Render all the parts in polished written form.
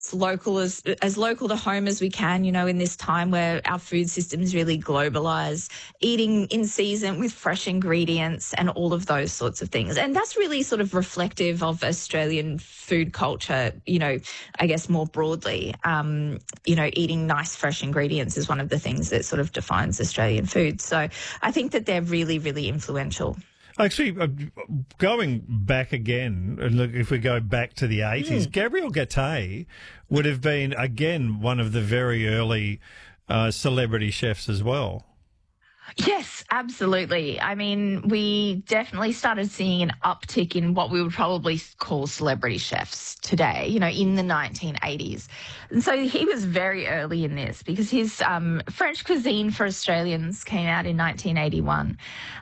local as local to home as we can, in this time where our food system is really globalized, eating in season with fresh ingredients and all of those sorts of things. And that's really sort of reflective of Australian food culture, I guess more broadly. Eating nice fresh ingredients is one of the things that sort of defines Australian food. So I think that they're really, really influential. Actually, going back again, look, if we go back to the 80s, Gabrielle Gattei would have been, again, one of the very early celebrity chefs as well. Yes, absolutely. I mean, we definitely started seeing an uptick in what we would probably call celebrity chefs today, in the 1980s. And so he was very early in this because his French Cuisine for Australians came out in 1981.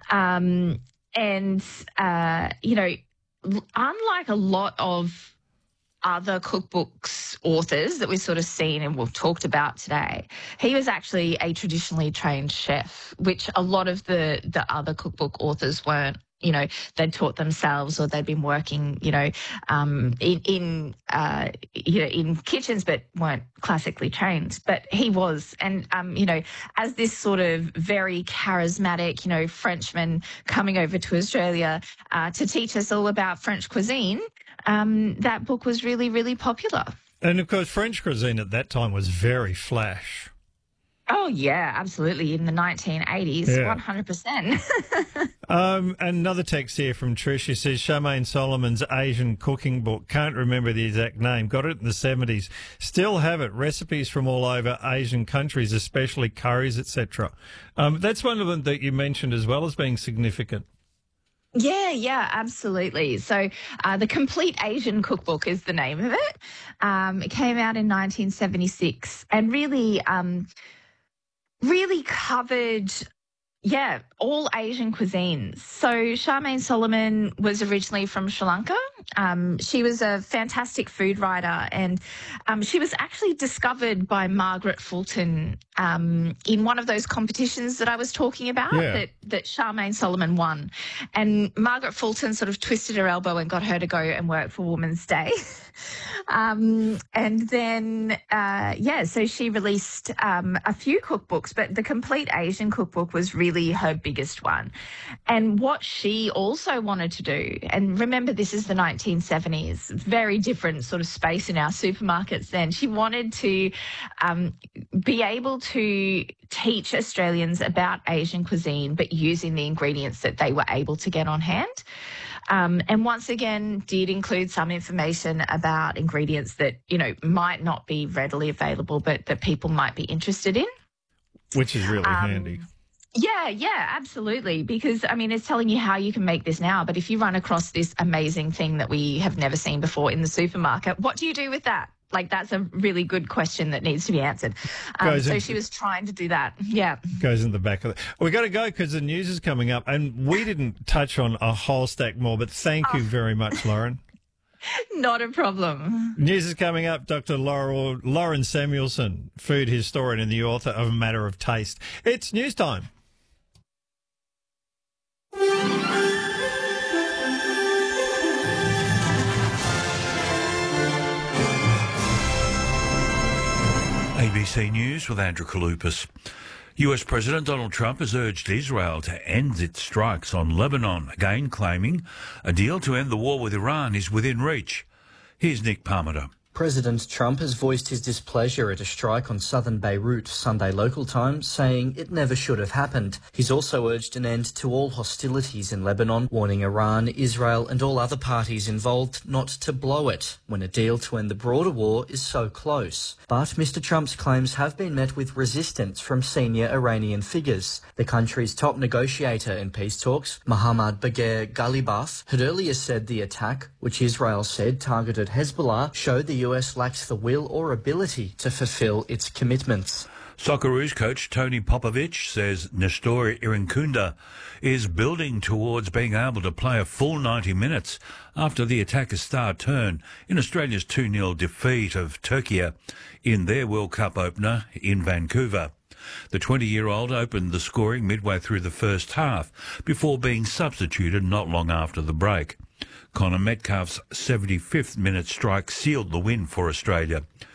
Unlike a lot of other cookbooks authors that we've sort of seen and we've talked about today, he was actually a traditionally trained chef, which a lot of the other cookbook authors weren't. They'd taught themselves or they'd been working, in kitchens, but weren't classically trained. But he was, and as this sort of very charismatic, Frenchman coming over to Australia to teach us all about French cuisine, that book was really, really popular. And of course, French cuisine at that time was very flash. Oh, yeah, absolutely. In the 1980s, 100%. Another text here from Trish. She says, Charmaine Solomon's Asian cooking book, can't remember the exact name, got it in the 70s. Still have it. Recipes from all over Asian countries, especially curries, etc. That's one of them that you mentioned as well as being significant. Yeah, absolutely. So the Complete Asian Cookbook is the name of it. It came out in 1976 and really covered, all Asian cuisines. So Charmaine Solomon was originally from Sri Lanka. She was a fantastic food writer, and she was actually discovered by Margaret Fulton in one of those competitions that I was talking about that Charmaine Solomon won. And Margaret Fulton sort of twisted her elbow and got her to go and work for Women's Day. And then, so she released a few cookbooks, but the Complete Asian Cookbook was really her biggest one. And what she also wanted to do, and remember this is the 1970s, very different sort of space in our supermarkets then, she wanted to be able to teach Australians about Asian cuisine, but using the ingredients that they were able to get on hand. And once again, did include some information about ingredients that, might not be readily available, but that people might be interested in. Which is really handy. Yeah, absolutely. Because, it's telling you how you can make this now. But if you run across this amazing thing that we have never seen before in the supermarket, what do you do with that? That's a really good question that needs to be answered. She was trying to do that. Yeah. Goes in the back of it. We got to go because the news is coming up, and we didn't touch on a whole stack more, but thank you very much, Lauren. Not a problem. News is coming up. Dr. Lauren Samuelson, food historian and the author of A Matter of Taste. It's news time. ABC News with Andrew Kaloupas. US President Donald Trump has urged Israel to end its strikes on Lebanon, again claiming a deal to end the war with Iran is within reach. Here's Nick Parmenter. President Trump has voiced his displeasure at a strike on southern Beirut Sunday local time, saying it never should have happened. He's also urged an end to all hostilities in Lebanon, warning Iran, Israel and all other parties involved not to blow it when a deal to end the broader war is so close. But Mr. Trump's claims have been met with resistance from senior Iranian figures. The country's top negotiator in peace talks, Mohammad Bagher Ghalibaf, had earlier said the attack, which Israel said targeted Hezbollah, showed the US lacks the will or ability to fulfill its commitments. Socceroos coach Tony Popovich says Nestor Irinkunda is building towards being able to play a full 90 minutes after the attacker's star turn in Australia's 2-0 defeat of Turkey in their World Cup opener in Vancouver. The 20-year-old opened the scoring midway through the first half before being substituted not long after the break. Connor Metcalf's 75th minute strike sealed the win for Australia.